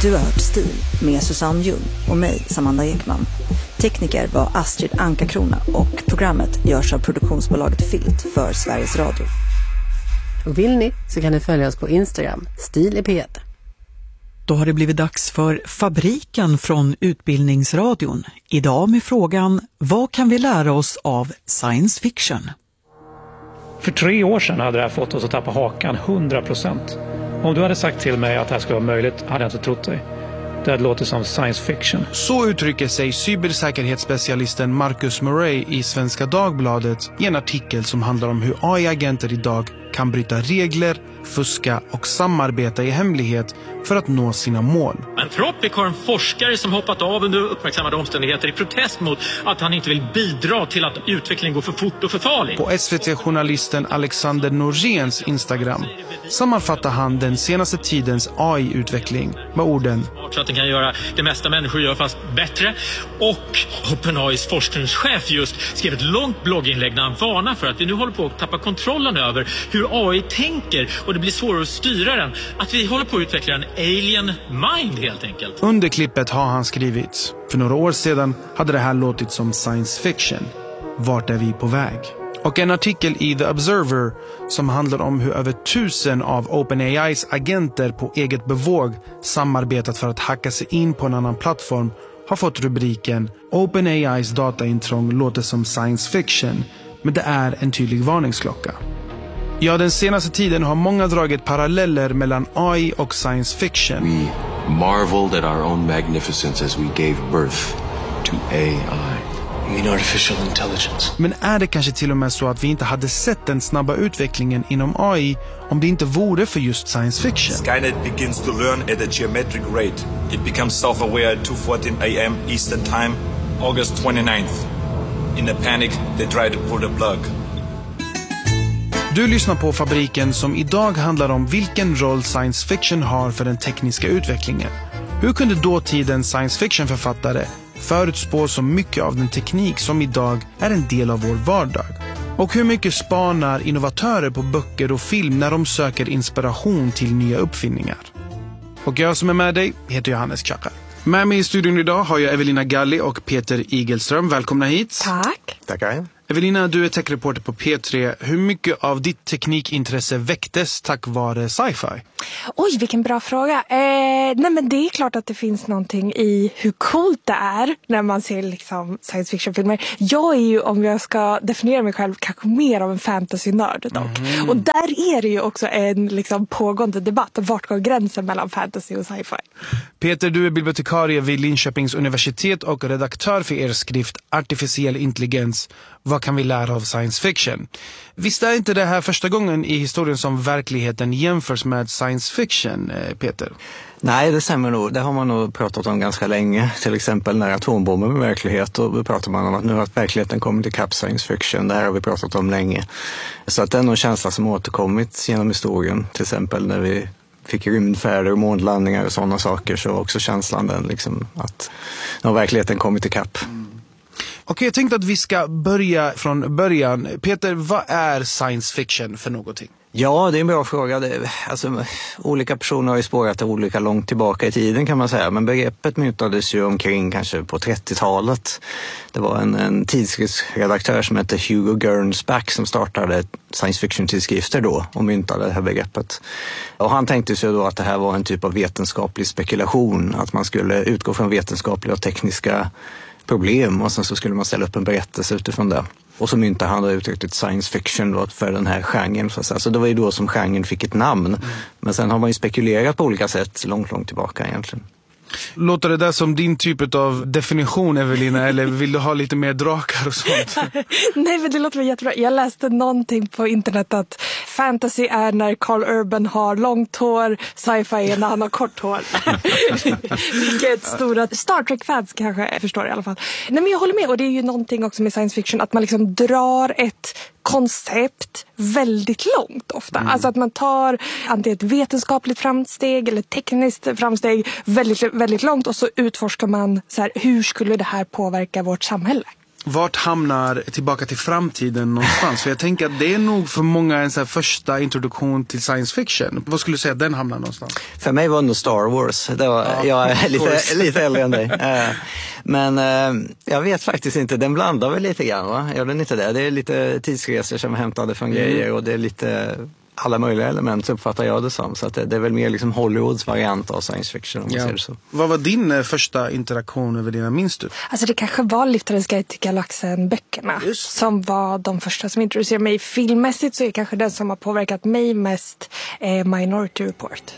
Du har hört Stil med Susanne Ljung och mig, Samanda Ekman. Tekniker var Astrid Anka-Krona och programmet görs av produktionsbolaget Filt för Sveriges Radio. Och vill ni så kan ni följa oss på Instagram, Stil i P1. Då har det blivit dags för Fabriken från Utbildningsradion. Idag med frågan, vad kan vi lära oss av science fiction? För 3 år sedan hade det här fått oss att tappa hakan 100%. Om du hade sagt till mig att det här skulle vara möjligt hade jag inte trott dig. Det hade låtit som science fiction. Så uttrycker sig cybersäkerhetsspecialisten Marcus Murray i Svenska Dagbladet i en artikel som handlar om hur AI-agenter idag kan bryta regler, fuska och samarbeta i hemlighet för att nå sina mål. Anthropic har en forskare som hoppat av under uppmärksammade omständigheter i protest mot att han inte vill bidra till att utvecklingen går för fort och för farligt. På SVT-journalisten Alexander Norréns Instagram sammanfattar han den senaste tidens AI-utveckling med orden: Så att den kan göra det mesta människor gör fast bättre. Och OpenAIs forskningschef just skrev ett långt blogginlägg där han varnar för att vi nu håller på att tappa kontrollen över hur AI tänker och det blir svårare att styra den. Att vi håller på att utveckla en alien mind helt enkelt. Under klippet har han skrivit: för några år sedan hade det här låtit som science fiction. Vart är vi på väg? Och en artikel i The Observer som handlar om hur över 1000 av OpenAIs agenter på eget bevåg samarbetat för att hacka sig in på en annan plattform har fått rubriken OpenAIs dataintrång låter som science fiction, men det är en tydlig varningsklocka. Ja, den senaste tiden har många dragit paralleller mellan AI och science fiction. We marveled at our own magnificence as we gave birth to AI. I mean artificial intelligence. Men är det kanske till och med så att vi inte hade sett den snabba utvecklingen inom AI om det inte vore för just science fiction? Skynet begins to learn at a geometric rate. It becomes self-aware at 2:14 a.m. Eastern Time, August 29th. In a panic, they try to pull the plug. Du lyssnar på Fabriken som idag handlar om vilken roll science fiction har för den tekniska utvecklingen. Hur kunde dåtidens science fiction-författare förutspå så mycket av den teknik som idag är en del av vår vardag? Och hur mycket spanar innovatörer på böcker och film när de söker inspiration till nya uppfinningar? Och jag som är med dig heter Johannes Tjackar. Med mig i studion idag har jag Evelina Galli och Peter Igelström. Välkomna hit. Tack. Tackar. Evelina, du är techreporter på P3. Hur mycket av ditt teknikintresse väcktes tack vare sci-fi? Oj, vilken bra fråga. Nej, men det är klart att det finns någonting i hur coolt det är när man ser liksom science fiction-filmer. Jag är ju, om jag ska definiera mig själv, kanske mer av en fantasy-nörd dock. Och där är det ju också en liksom pågående debatt. Vart går gränsen mellan fantasy och sci-fi? Peter, du är bibliotekarie vid Linköpings universitet och redaktör för er skrift Artificiell intelligens. Vad kan vi lära av science fiction? Visst är inte det här första gången i historien som verkligheten jämförs med science fiction, Peter? Nej, det stämmer nog. Det har man nog pratat om ganska länge. Till exempel när atombomben med verklighet. Och pratar man om att nu har verkligheten kommit till kapp science fiction. Det här har vi pratat om länge. Så att det är nog en känsla som återkommit genom historien. Till exempel när vi fick rymdfärder och månlandningar och sådana saker. Så också känslan den liksom att nu har verkligheten kommit till kapp. Okej, jag tänkte att vi ska börja från början. Peter, vad är science fiction för någonting? Ja, det är en bra fråga. Olika personer har ju spårat det olika långt tillbaka i tiden kan man säga. Men begreppet myntades ju omkring kanske på 30-talet. Det var en tidskriftsredaktör som hette Hugo Gernsback som startade science fiction-tidskrifter då och myntade det här begreppet. Och han tänkte sig då att det här var en typ av vetenskaplig spekulation. Att man skulle utgå från vetenskapliga och tekniska problem och sen så skulle man ställa upp en berättelse utifrån det. Och så myntade han då uttrycket science fiction då för den här genren. Så det var ju då som genren fick ett namn. Men sen har man ju spekulerat på olika sätt långt tillbaka egentligen. Låter det där som din typ av definition, Evelina, eller vill du ha lite mer drakar och sånt? Nej, men det låter väl jättebra. Jag läste någonting på internet att fantasy är när Carl Urban har långt hår, sci-fi är när han har kort hår. Vilket stora Star Trek-fans kanske förstår i alla fall. Nej, men jag håller med, och det är ju någonting också med science fiction att man liksom drar ett koncept väldigt långt ofta. Alltså att man tar antingen ett vetenskapligt framsteg eller tekniskt framsteg väldigt, väldigt långt och så utforskar man så här, hur skulle det här påverka vårt samhälle? Vart hamnar Tillbaka till framtiden någonstans? För jag tänker att det är nog för många en så här första introduktion till science fiction. Vad skulle du säga att den hamnar någonstans? För mig var det Star Wars. Jag är lite äldre än dig. Men jag vet faktiskt inte. Den blandar väl lite grann, va? Gör den inte det? Det är lite tidsresor som är hämtade från grejer och det är lite alla möjliga element, så uppfattar jag det som. Så att det är väl mer liksom Hollywoods variant av science fiction, om man ser det så. Vad var din första interaktion över dina, minns du? Alltså det kanske var Liftarens guide till galaxen-böckerna som var de första som introducerade mig. Filmmässigt så är kanske den som har påverkat mig mest Minority Report.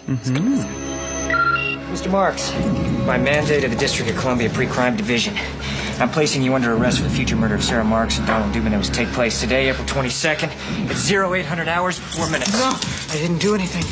Mr. Marks, by mandate of the District of Columbia Pre-Crime Division, I'm placing you under arrest for the future murder of Sarah Marks and Donald Dubin that was take place today, April 22nd, at 0800 hours 4 minutes. No, I didn't do anything.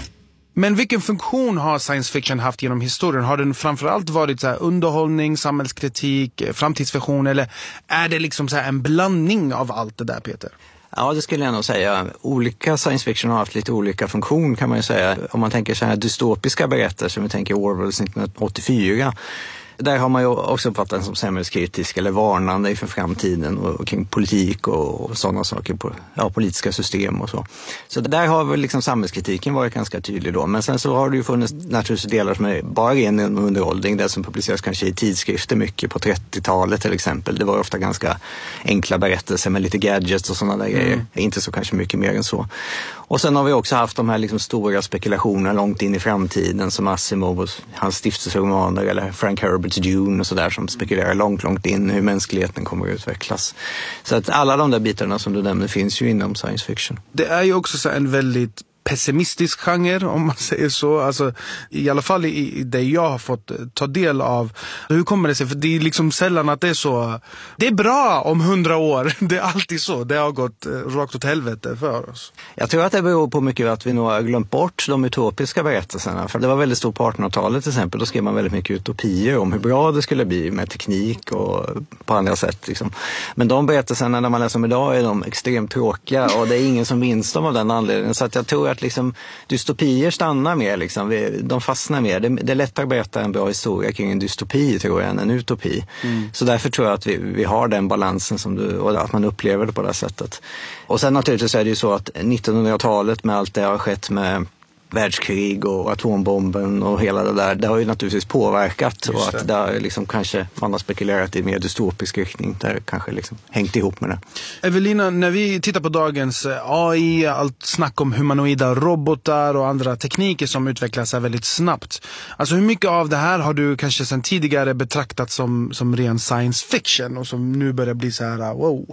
Men vilken funktion har science fiction haft genom historien? Har den framförallt varit så här underhållning, samhällskritik, framtidsvision, eller är det liksom så här en blandning av allt det där, Peter? Ja, det skulle jag nog säga. Olika science fiction har haft lite olika funktion, kan man ju säga. Om man tänker så här dystopiska berättelser, vi tänker Orwells 1984. Där har man ju också uppfattat den som samhällskritisk eller varnande inför framtiden och kring politik och sådana saker, politiska system och så. Så där har väl liksom samhällskritiken varit ganska tydlig då. Men sen så har det ju funnits naturligtvis delar som är bara ren underhållning, det som publiceras kanske i tidskrifter mycket på 30-talet till exempel. Det var ofta ganska enkla berättelser med lite gadgets och sådana där grejer. Inte så kanske mycket mer än så. Och sen har vi också haft de här liksom stora spekulationerna långt in i framtiden som Asimov och hans stiftelseromaner eller Frank Herberts Dune och sådär som spekulerar långt in hur mänskligheten kommer att utvecklas. Så att alla de där bitarna som du nämnde finns ju inom science fiction. Det är ju också så en väldigt pessimistisk genre, om man säger så. Alltså, i alla fall i det jag har fått ta del av. Hur kommer det sig? För det är liksom sällan att det är så. Det är bra om 100 år. Det är alltid så. Det har gått rakt åt helvete för oss. Jag tror att det beror på mycket att vi nog har glömt bort de utopiska berättelserna. För det var väldigt stort på 1800-talet till exempel. Då skrev man väldigt mycket utopier om hur bra det skulle bli med teknik och på andra sätt. Liksom. Men de berättelserna när man läser om idag är de extremt tråkiga och det är ingen som minns dem av den anledningen. Så att jag tror att liksom, dystopier stannar mer, liksom. De fastnar mer. Det är lättare att berätta en bra historia kring en dystopi, tror jag, än en utopi. Så därför tror jag att vi har den balansen och att man upplever det på det sättet. Och sen naturligtvis är det ju så att 1900-talet med allt det har skett med världskrig och atombomben och hela det där, det har ju naturligtvis påverkat och att där liksom kanske man har spekulerat i mer dystopisk riktning där kanske liksom hängt ihop med det. Evelina, när vi tittar på dagens AI, allt snack om humanoida robotar och andra tekniker som utvecklas är väldigt snabbt. Alltså hur mycket av det här har du kanske sedan tidigare betraktat som ren science fiction och som nu börjar bli så här, wow,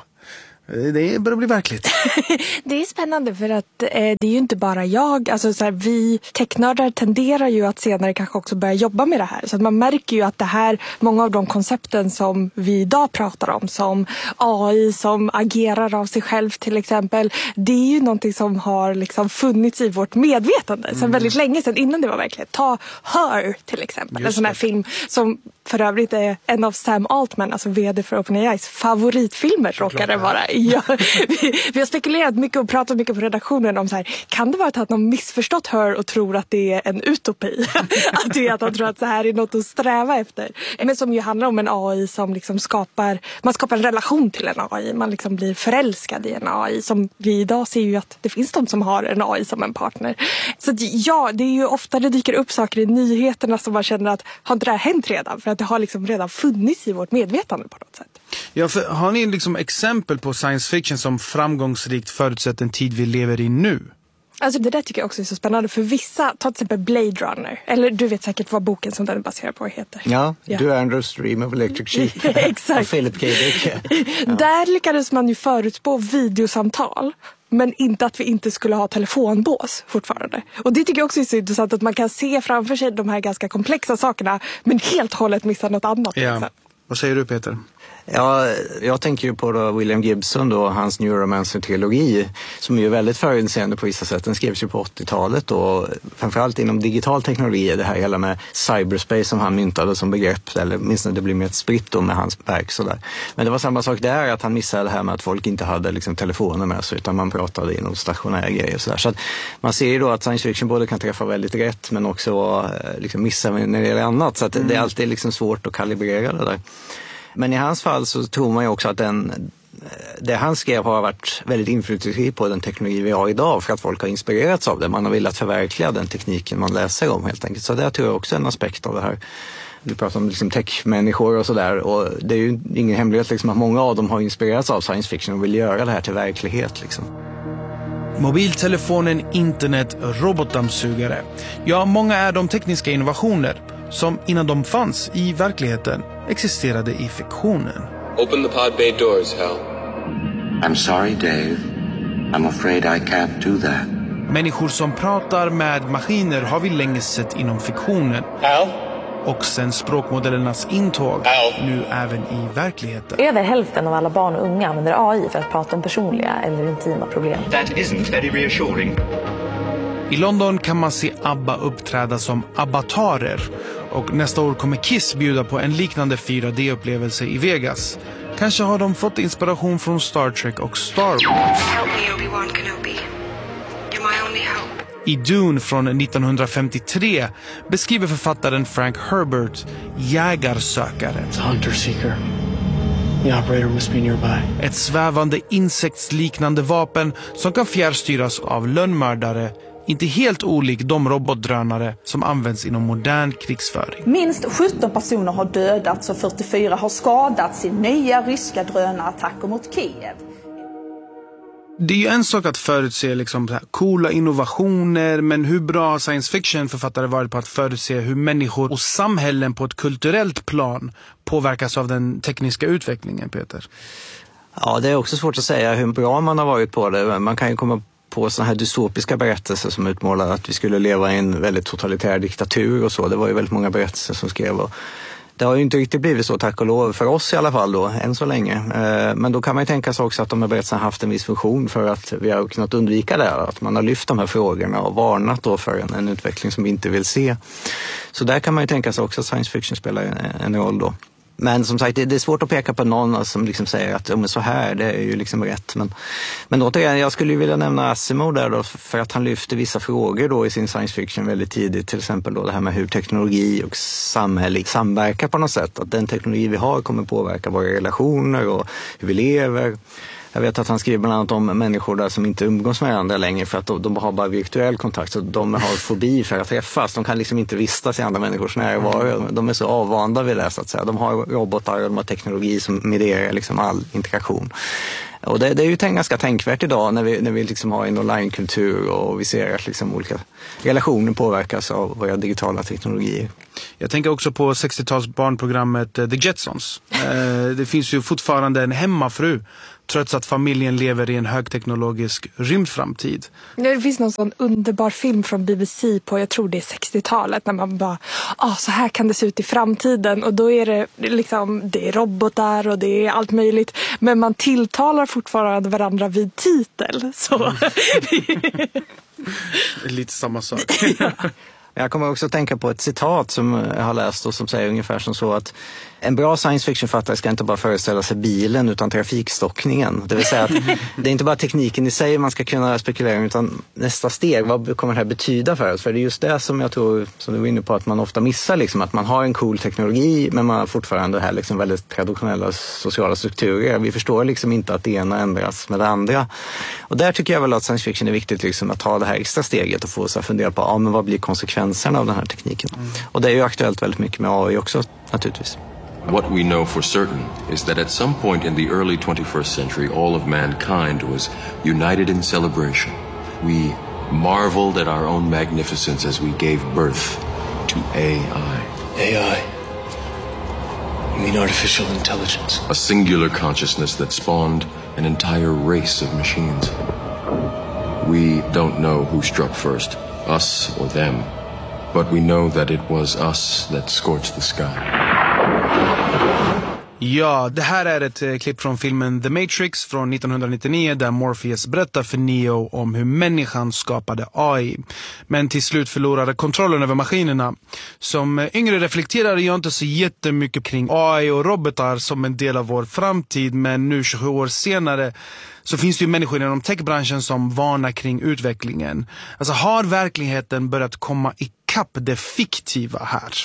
det börjar bli verkligt. Det är spännande för att det är ju inte bara jag. Alltså så här, vi technördar tenderar ju att senare kanske också börja jobba med det här. Så att man märker ju att det här, många av de koncepten som vi idag pratar om, som AI som agerar av sig själv till exempel, det är ju någonting som har liksom funnits i vårt medvetande sedan väldigt länge sedan, innan det var verkligt. Ta Her till exempel, en sån här film som för övrigt är en av Sam Altman, alltså vd för OpenAIs favoritfilmer, råkar det vara. Ja, vi har spekulerat mycket och pratat mycket på redaktionen om så här, kan det vara att de missförstått Her och tror att det är en utopi? Att det är att de tror att så här är något att sträva efter. Men som ju handlar om en AI som liksom man skapar en relation till en AI. Man liksom blir förälskad i en AI. Som vi idag ser ju att det finns de som har en AI som en partner. Så att, ja, det är ju ofta det dyker upp saker i nyheterna som man känner att har inte det här hänt redan? För att det har liksom redan funnits i vårt medvetande på något sätt. Ja, för har ni liksom exempel på science fiction som framgångsrikt förutsätter en tid vi lever i nu? Alltså det där tycker jag också är så spännande för vissa, ta till exempel Blade Runner, eller du vet säkert vad boken som den är baserad på heter. Ja. Du Andrews Dream of Electric Sheep. Exakt. Philip K. Dick. Ja. Där lyckades man ju förutspå videosamtal, men inte att vi inte skulle ha telefonbås fortfarande. Och det tycker jag också är så intressant att man kan se framför sig de här ganska komplexa sakerna, men helt hållet missa något annat. Ja. Vad säger du, Peter? Ja, jag tänker ju på då William Gibson då, hans Neuromancer-trilogi som är ju väldigt förutseende på vissa sätt. Den skrevs ju på 80-talet och framförallt inom digital teknologi, det här hela med cyberspace som han myntade som begrepp, eller minst det blir mer ett spritt då med hans verk sådär. Men det var samma sak där, att han missade det här med att folk inte hade liksom telefoner med sig utan man pratade inom stationära grejer och sådär. Så att man ser ju då att science fiction både kan träffa väldigt rätt men också liksom missa när det gäller annat, så att det är alltid liksom svårt att kalibrera det där. Men i hans fall så tror man ju också att det han skrev har varit väldigt inflytelserikt på den teknologi vi har idag, för att folk har inspirerats av det. Man har velat förverkliga den tekniken man läser om helt enkelt. Så det tror jag också är en aspekt av det här. Du pratar om liksom tech-människor och sådär, och det är ju ingen hemlighet liksom att många av dem har inspirerats av science fiction och vill göra det här till verklighet liksom. Mobiltelefonen, internet, robotdammsugare. Ja, många är de tekniska innovationer som innan de fanns i verkligheten existerade i fiktionen. Open the pod bay doors, Hal. I'm sorry, Dave. I'm afraid I can't do that. Människor som pratar med maskiner har vi länge sett inom fiktionen. Hal? Och sen språkmodellernas intåg nu även i verkligheten. Över hälften av alla barn och unga använder AI för att prata om personliga eller intima problem. That isn't very reassuring. I London kan man se ABBA uppträda som avatarer. Och nästa år kommer Kiss bjuda på en liknande 4D-upplevelse i Vegas. Kanske har de fått inspiration från Star Trek och Star Wars. Help me, Obi-Wan Kenobi. You're my only hope. I Dune från 1953 beskriver författaren Frank Herbert jägarsökaren. Hunter seeker. The operator must be nearby. Ett svävande insektsliknande vapen som kan fjärrstyras av lönnmördare, inte helt olik de robotdrönare som används inom modern krigsföring. Minst 17 personer har dödats och 44 har skadats i nya ryska drönarattacker mot Kiev. Det är ju en sak att förutse liksom så här coola innovationer, men hur bra har science fiction författare varit på att förutse hur människor och samhällen på ett kulturellt plan påverkas av den tekniska utvecklingen, Peter? Ja, det är också svårt att säga hur bra man har varit på det. Man kan ju komma på såna här dystopiska berättelser som utmålar att vi skulle leva i en väldigt totalitär diktatur och så. Det var ju väldigt många berättelser som skrev, och det har ju inte riktigt blivit så, tack och lov, för oss i alla fall då, än så länge. Men då kan man ju tänka sig också att de här berättelserna haft en viss funktion för att vi har kunnat undvika det. Att man har lyft de här frågorna och varnat då för en utveckling som vi inte vill se. Så där kan man ju tänka sig också att science fiction spelar en roll då. Men som sagt, det är svårt att peka på någon som liksom säger att men så här, det är ju liksom rätt. Men återigen, jag skulle ju vilja nämna Asimov där då, för att han lyfter vissa frågor då i sin science fiction väldigt tidigt. Till exempel då det här med hur teknologi och samhälle samverkar på något sätt. Att den teknologi vi har kommer påverka våra relationer och hur vi lever. Jag vet att han skriver bland annat om människor där som inte umgås med varandra längre för att de har bara virtuell kontakt. Så de har fobi för att träffas. De kan liksom inte vistas i andra människors närvaro. De är så avvanda vid det, så att säga. De har robotar och de har teknologi som medierar liksom all interaktion. Och det är ju ganska tänkvärt idag när vi liksom har en online-kultur och vi ser att liksom olika relationer påverkas av våra digitala teknologier. Jag tänker också på 60-tals barnprogrammet The Jetsons. Det finns ju fortfarande en hemmafru trots att familjen lever i en högteknologisk rymdframtid. Det finns någon sån underbar film från BBC på, jag tror det är 60-talet, när man bara, så här kan det se ut i framtiden, och då är det liksom, det är robotar och det är allt möjligt, men man tilltalar fortfarande varandra vid titel. Så. Lite samma sak. Ja. Jag kommer också att tänka på ett citat som jag har läst och som säger ungefär som så att en bra science fiction-författare ska inte bara föreställa sig bilen utan trafikstockningen. Det vill säga att det är inte bara tekniken i sig man ska kunna spekulera utan nästa steg, vad kommer det här betyda för oss? För det är just det som jag tror, som du var inne på, att man ofta missar liksom, att man har en cool teknologi men man har fortfarande här liksom väldigt traditionella sociala strukturer. Vi förstår liksom inte att det ena ändras med det andra. Och där tycker jag väl att science fiction är viktigt liksom, att ta det här extra steget och få oss att fundera på men vad blir konsekvenserna av den här tekniken? Och det är ju aktuellt väldigt mycket med AI också naturligtvis. What we know for certain is that at some point in the early 21st century, all of mankind was united in celebration. We marveled at our own magnificence as we gave birth to AI. AI? You mean artificial intelligence? A singular consciousness that spawned an entire race of machines. We don't know who struck first, us or them, but we know that it was us that scorched the sky. Ja, det här är ett klipp från filmen The Matrix från 1999 där Morpheus berättar för Neo om hur människan skapade AI. Men till slut förlorade kontrollen över maskinerna. Som yngre reflekterade jag inte så jättemycket kring AI och robotar som en del av vår framtid, men nu 27 år senare så finns det ju människor inom techbranschen som varnar kring utvecklingen. Alltså har verkligheten börjat komma ikapp det fiktiva här?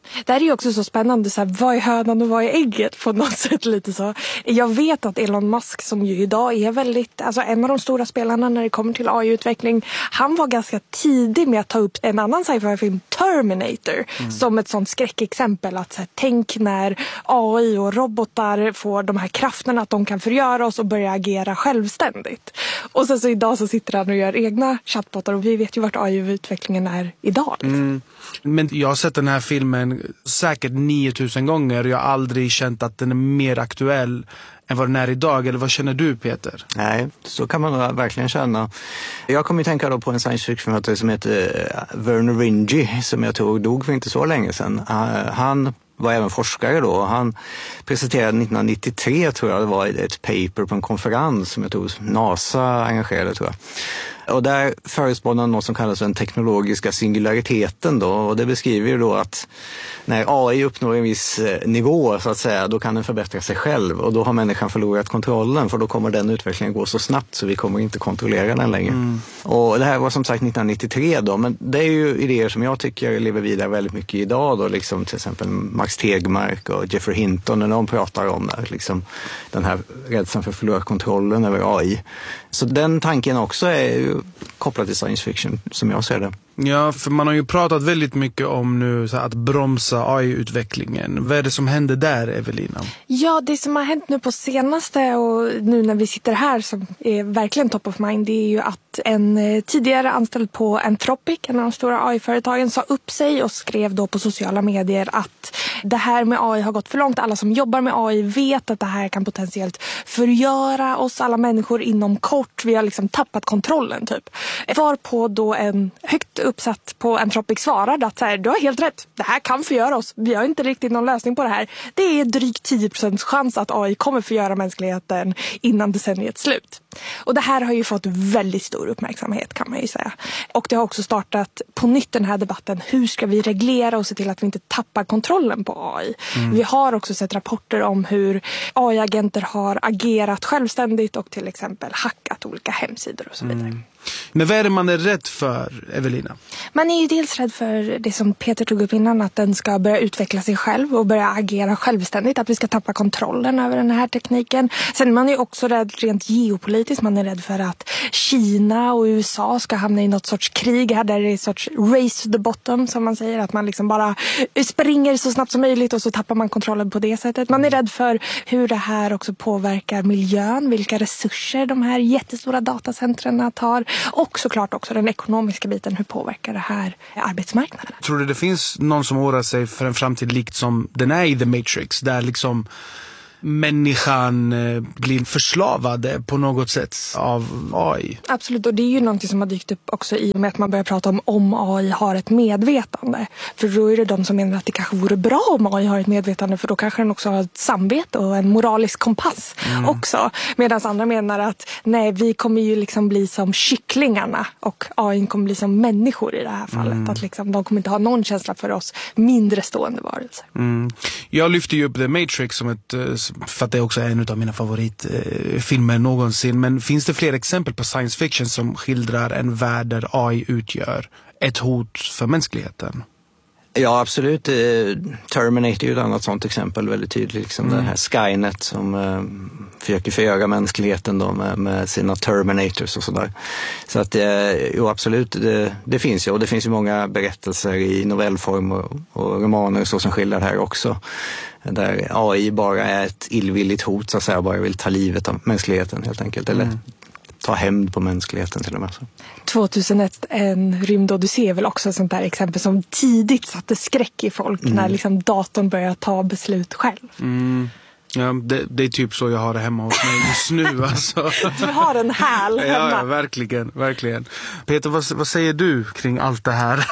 Det här är ju också så spännande, så här, vad är hönan och vad är ägget på något sätt lite så. Jag vet att Elon Musk, som ju idag är väldigt, alltså en av de stora spelarna när det kommer till AI-utveckling, han var ganska tidig med att ta upp en annan sci-fi-film, Terminator, som ett sånt skräckexempel. Att så här, tänk när AI och robotar får de här krafterna att de kan förgöra oss och börja agera självständigt. Och sen så idag så sitter han och gör egna chatbotar, och vi vet ju vart AI-utvecklingen är idag. Liksom. Men jag har sett den här filmen säkert 9000 gånger. Jag har aldrig känt att den är mer aktuell än vad den är idag. Eller vad känner du, Peter? Nej, så kan man verkligen känna. Jag kommer att tänka då på en science fiction-författare som heter Vernor Vinge, som jag tror dog för inte så länge sedan. Han var även forskare då. Han presenterade 1993, tror jag det var, ett paper på en konferens som jag tror NASA arrangerade, tror jag. Och där föresprådde något som kallas den teknologiska singulariteten då. Och det beskriver ju då att när AI uppnår en viss nivå, så att säga, då kan den förbättra sig själv. Och då har människan förlorat kontrollen, för då kommer den utvecklingen gå så snabbt så vi kommer inte kontrollera den längre. Och det här var som sagt 1993 då, men det är ju idéer som jag tycker lever vidare väldigt mycket idag då, liksom till exempel Max Tegmark och Jeffrey Hinton, när de pratar om det, liksom den här rädslan för att förlora kontrollen över AI. Så den tanken också är ju kopplad till science fiction, som jag ser det. Ja, för man har ju pratat väldigt mycket om nu så att bromsa AI-utvecklingen. Vad är det som händer där, Evelina? Ja, det som har hänt nu på senaste och nu när vi sitter här som är verkligen top of mind, det är ju att en tidigare anställd på Anthropic, en av de stora AI-företagen, sa upp sig och skrev då på sociala medier att det här med AI har gått för långt. Alla som jobbar med AI vet att det här kan potentiellt förgöra oss alla människor inom kort. Vi har liksom tappat kontrollen typ. Varpå då en högt uppsatt på Anthropic svarade att så här, du har helt rätt. Det här kan förgöra oss. Vi har inte riktigt någon lösning på det här. Det är drygt 10% chans att AI kommer förgöra mänskligheten innan decenniets slut. Och det här har ju fått väldigt stor uppmärksamhet, kan man ju säga. Och det har också startat på nytt den här debatten. Hur ska vi reglera och se till att vi inte tappar kontrollen på AI? Vi har också sett rapporter om hur AI-agenter har agerat självständigt och till exempel hackat olika hemsidor och så vidare. Men vad är det man är rädd för, Evelina? Man är ju dels rädd för det som Peter tog upp innan, att den ska börja utveckla sig själv och börja agera självständigt, att vi ska tappa kontrollen över den här tekniken. Sen man är ju också rädd rent geopolitiskt, man är rädd för att Kina och USA ska hamna i något sorts krig här, där det är ett sorts race to the bottom, som man säger, att man liksom bara springer så snabbt som möjligt och så tappar man kontrollen på det sättet. Man är rädd för hur det här också påverkar miljön, vilka resurser de här jättestora datacentren tar. Och såklart också den ekonomiska biten, hur påverkar det här arbetsmarknaden? Tror du det finns någon som oroar sig för en framtid likt som den är i The Matrix, där liksom människan blir förslavad på något sätt av AI? Absolut, och det är ju någonting som har dykt upp också i och med att man börjar prata om AI har ett medvetande. För då är det de som menar att det kanske vore bra om AI har ett medvetande, för då kanske den också har ett samvete och en moralisk kompass också. Medan andra menar att nej, vi kommer ju liksom bli som kycklingarna och AI kommer bli som människor i det här fallet. Att liksom, de kommer inte ha någon känsla för oss mindre stående varelser. Jag lyfter ju upp The Matrix som ett, för att det också är en av mina favoritfilmer någonsin. Men finns det fler exempel på science fiction som skildrar en värld där AI utgör ett hot för mänskligheten? Ja, absolut. Terminator är ju ett annat sånt exempel, väldigt tydligt. Liksom den här Skynet som försöker förgöra mänskligheten då med sina Terminators och sådär. Så att jo, absolut, det finns ju. Och det finns ju många berättelser i novellform och romaner så som skildrar det här också. Där AI bara är ett illvilligt hot, så att säga, bara vill ta livet av mänskligheten helt enkelt. Eller ta hämnd på mänskligheten till och med. 2001, en rymdodyssé är väl också ett sånt där exempel som tidigt satte skräck i folk när liksom datorn börjar ta beslut själv. Ja, det är typ så jag har det hemma hos mig just nu. Alltså. Du har en häl hemma. Ja, verkligen, verkligen. Peter, vad säger du kring allt det här?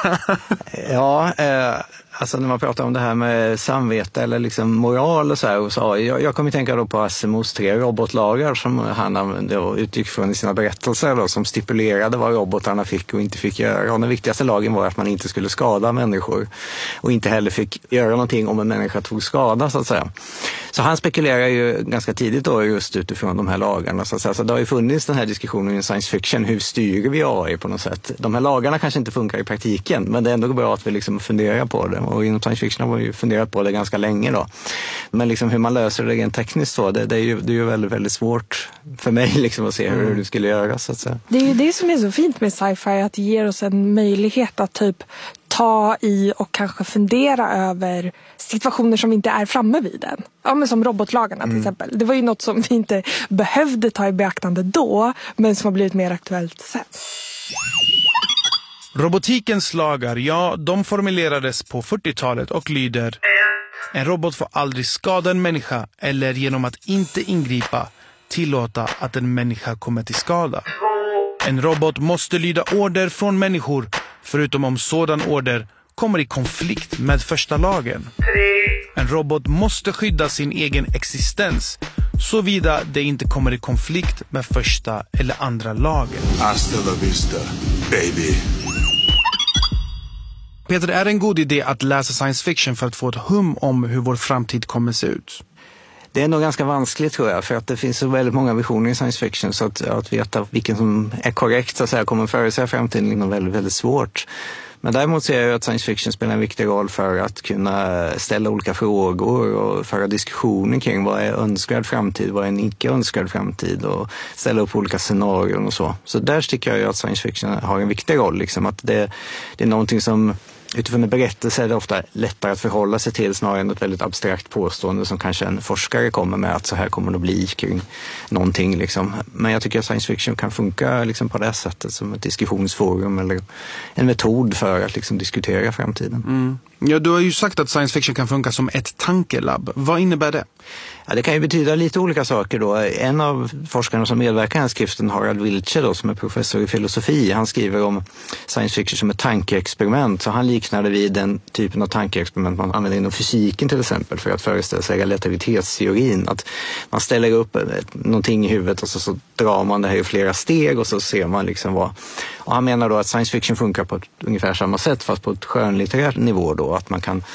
Ja, alltså när man pratar om det här med samvete eller liksom moral och så här, och så, jag kommer tänka då på Asimovs 3 robotlagar som han använde och utgick från i sina berättelser då, som stipulerade vad robotarna fick och inte fick göra. Och den viktigaste lagen var att man inte skulle skada människor och inte heller fick göra någonting om en människa tog skada, så att säga. Så han spekulerar ju ganska tidigt då just utifrån de här lagarna. Så det har ju funnits den här diskussionen i science fiction, hur styr vi AI på något sätt? De här lagarna kanske inte funkar i praktiken, men det är ändå bra att vi liksom funderar på det. Och inom science fiction har vi ju funderat på det ganska länge då. Men liksom hur man löser det rent tekniskt så, det är ju väldigt, väldigt svårt för mig liksom att se hur det skulle göras så att säga. Det är ju det som är så fint med sci-fi, att det ger oss en möjlighet att typ ta i och kanske fundera över situationer som inte är framme vid den. Ja, men som robotlagarna till exempel. Det var ju något som vi inte behövde ta i beaktande då, men som har blivit mer aktuellt sen. Robotikens lagar, ja, de formulerades på 40-talet och lyder: en robot får aldrig skada en människa eller genom att inte ingripa tillåta att en människa kommer till skada. En robot måste lyda order från människor förutom om sådan order kommer i konflikt med första lagen. En robot måste skydda sin egen existens såvida det inte kommer i konflikt med första eller andra lagen. Hasta la vista, baby. Peter, är det en god idé att läsa science fiction för att få ett hum om hur vår framtid kommer se ut? Det är nog ganska vanskligt tror jag, för att det finns så väldigt många visioner i science fiction, så att veta vilken som är korrekt så att säga, kommer förutsäga framtiden är nog väldigt, väldigt svårt. Men däremot ser jag att science fiction spelar en viktig roll för att kunna ställa olika frågor och föra diskussioner kring vad är önskvärd framtid, vad är en icke önskvärd framtid, och ställa upp olika scenarier och så. Så där tycker jag ju att science fiction har en viktig roll, liksom, att det är någonting som utifrån en berättelse är det ofta lättare att förhålla sig till snarare än ett väldigt abstrakt påstående som kanske en forskare kommer med, att så här kommer det att bli kring någonting. Liksom. Men jag tycker att science fiction kan funka liksom på det sättet som ett diskussionsforum eller en metod för att liksom diskutera framtiden. Ja, du har ju sagt att science fiction kan funka som ett tankelabb. Vad innebär det? Ja, det kan ju betyda lite olika saker då. En av forskarna som medverkar i den här skriften, Harald Wiltshire då, som är professor i filosofi, han skriver om science fiction som ett tankeexperiment. Så han liknade vid den typen av tankeexperiment man använder inom fysiken till exempel för att föreställa sig relativitetsteorin. Att man ställer upp någonting i huvudet och så drar man det här i flera steg och så ser man liksom vad. Och han menar då att science fiction funkar på ungefär samma sätt fast på ett skönlitterärt nivå då. Att man kan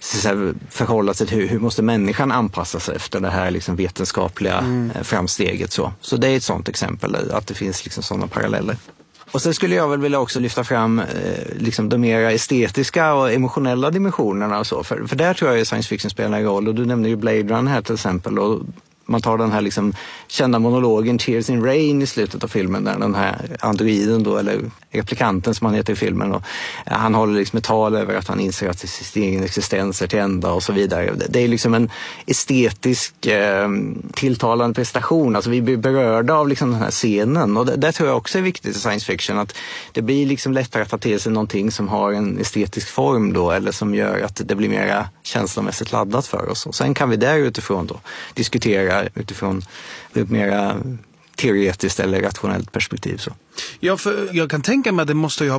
förhålla sig till hur måste människan anpassa sig efter det här liksom vetenskapliga framsteget. Så det är ett sånt exempel, att det finns liksom sådana paralleller. Och sen skulle jag väl vilja också lyfta fram liksom de mer estetiska och emotionella dimensionerna och så. För där tror jag att science fiction spelar en roll. Och du nämnde ju Blade Runner här till exempel, och man tar den här liksom kända monologen Tears in Rain i slutet av filmen där den här androiden då, eller replikanten som han heter i filmen, och han håller liksom ett tal över att han inser att sin egen existens är till ända och så vidare. Det är liksom en estetisk tilltalande prestation, alltså vi blir berörda av liksom den här scenen, och det tror jag också är viktigt i science fiction, att det blir liksom lättare att ta till sig någonting som har en estetisk form då, eller som gör att det blir mer känslomässigt laddat för oss. Och sen kan vi där utifrån då diskutera utifrån ett mer teoretiskt eller rationellt perspektiv. Så. Ja, för jag kan tänka mig att det måste ju ha